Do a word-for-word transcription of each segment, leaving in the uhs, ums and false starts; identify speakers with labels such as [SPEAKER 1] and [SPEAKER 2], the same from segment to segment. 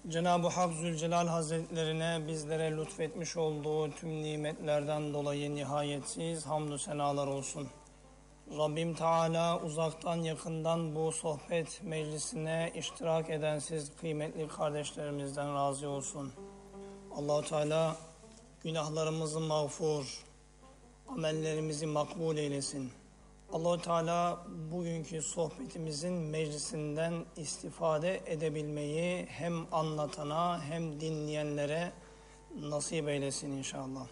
[SPEAKER 1] Cenab-ı Hak Zülcelal Hazretlerine bizlere lütfetmiş olduğu tüm nimetlerden dolayı nihayetsiz hamdü senalar olsun. Rabbim Teala uzaktan yakından bu sohbet meclisine iştirak eden siz kıymetli kardeşlerimizden razı olsun. Allah-u Teala günahlarımızı mağfur, amellerimizi makbul eylesin. Allah-u Teala bugünkü sohbetimizin meclisinden istifade edebilmeyi hem anlatana hem dinleyenlere nasip eylesin inşallah.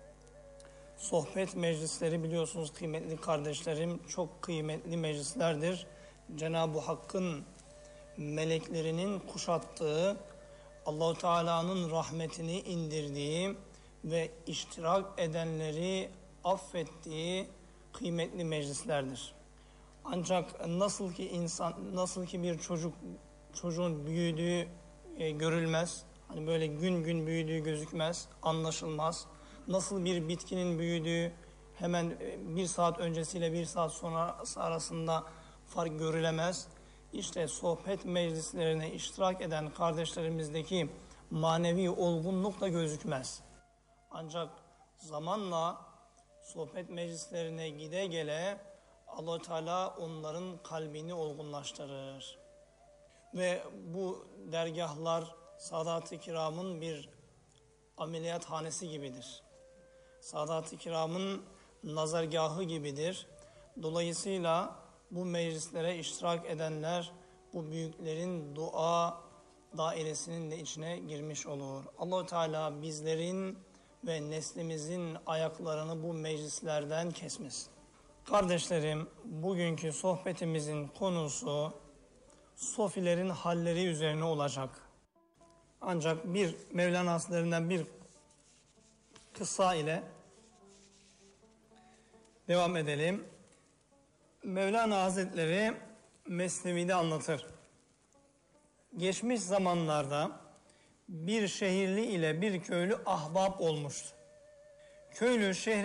[SPEAKER 1] Sohbet meclisleri biliyorsunuz kıymetli kardeşlerim çok kıymetli meclislerdir. Cenab-ı Hakk'ın meleklerinin kuşattığı, Allah-u Teala'nın rahmetini indirdiği ve iştirak edenleri affettiği kıymetli meclislerdir. Ancak nasıl ki insan, nasıl ki bir çocuk çocuğun büyüdüğü e, görülmez, hani böyle gün gün büyüdüğü gözükmez, anlaşılmaz. Nasıl bir bitkinin büyüdüğü hemen bir saat öncesiyle bir saat sonrası arasında fark görülemez. İşte sohbet meclislerine iştirak eden kardeşlerimizdeki manevi olgunluk da gözükmez. Ancak zamanla sohbet meclislerine gide gele Allah-u Teala onların kalbini olgunlaştırır. Ve bu dergahlar Sadat-ı Kiram'ın bir ameliyathanesi gibidir. Sadat-ı Kiram'ın nazargahı gibidir. Dolayısıyla bu meclislere iştirak edenler bu büyüklerin dua dairesinin de içine girmiş olur. Allah-u Teala bizlerin ve neslimizin ayaklarını bu meclislerden kesmesin. Kardeşlerim, bugünkü sohbetimizin konusu sofilerin halleri üzerine olacak. Ancak bir Mevlana Hazretlerinden bir kıssa ile devam edelim. Mevlana Hazretleri Mesnevi'de anlatır. Geçmiş zamanlarda bir şehirli ile bir köylü ahbap olmuştu. Köylü şehre